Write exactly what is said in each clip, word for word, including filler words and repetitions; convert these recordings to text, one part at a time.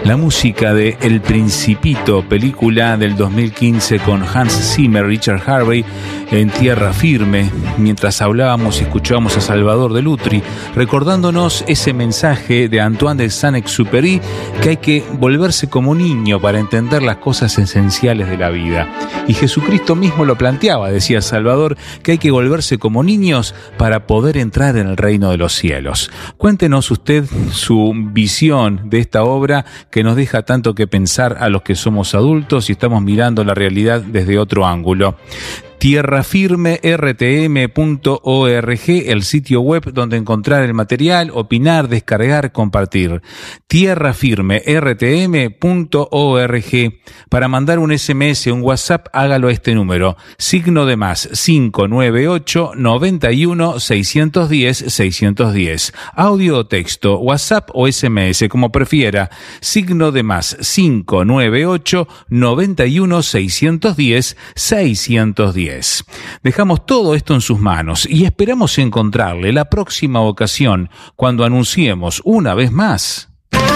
La música de El Principito, película del dos mil quince con Hans Zimmer, Richard Harvey, en Tierra Firme, mientras hablábamos y escuchábamos a Salvador de Lutri, recordándonos ese mensaje de Antoine de Saint-Exupéry, que hay que volverse como niño para entender las cosas esenciales de la vida. Y Jesucristo mismo lo planteaba, decía Salvador, que hay que volverse como niños para poder entrar en el reino de los cielos. Cuéntenos usted su visión de esta obra que nos deja tanto que pensar a los que somos adultos y estamos mirando la realidad desde otro ángulo. tierra firme r t m punto org, el sitio web donde encontrar el material, opinar, descargar, compartir. tierra firme r t m punto org. Para mandar un S M S, un WhatsApp, hágalo a este número, signo de más cinco nueve ocho, noventa y uno, seiscientos diez, seiscientos diez. Audio o texto, WhatsApp o S M S, como prefiera. Signo de más cinco nueve ocho, noventa y uno, seiscientos diez, seiscientos diez. Dejamos todo esto en sus manos y esperamos encontrarle la próxima ocasión cuando anunciemos una vez más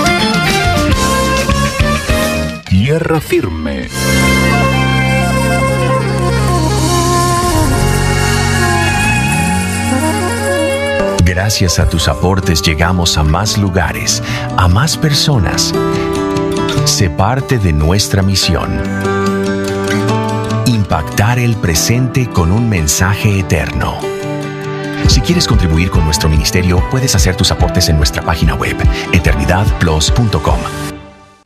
Tierra Firme. Gracias a tus aportes llegamos a más lugares, a más personas. Sé parte de nuestra misión. Impactar el presente con un mensaje eterno. Si quieres contribuir con nuestro ministerio, puedes hacer tus aportes en nuestra página web, eternidad plus punto com.